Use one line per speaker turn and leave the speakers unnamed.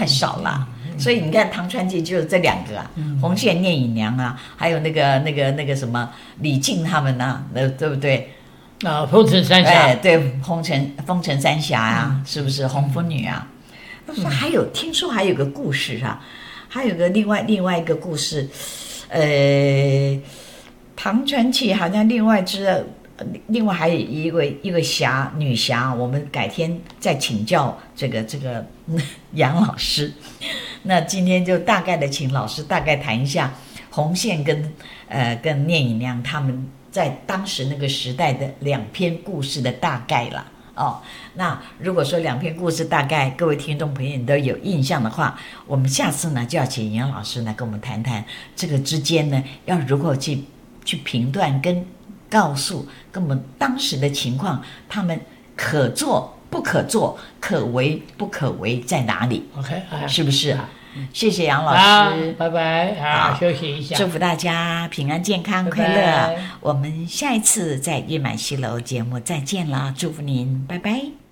太少了。所以你看唐传奇就是这两个啊，红线聂隐娘啊，还有那个什么李靖他们啊，对不对？
风尘三侠，
对，风尘三侠啊，是不是红枫女啊？还有听说还有个故事啊，还有个另外一个故事，唐传奇好像另外还有一位女侠，我们改天再请教这个杨老师。那今天就大概的请老师大概谈一下红线跟聂隐娘他们在当时那个时代的两篇故事的大概了。那如果说两篇故事大概各位听众朋友都有印象的话，我们下次呢就要请杨老师来跟我们谈谈这个之间呢要如何去评断跟告诉跟我们当时的情况，他们可做不可做，可为不可为在哪里
？OK，
是不是？谢谢杨老师，
拜拜，好，休息一下，
祝福大家平安健康快乐。
拜拜，
我们下一次在月满西楼节目再见啦，祝福您，拜拜。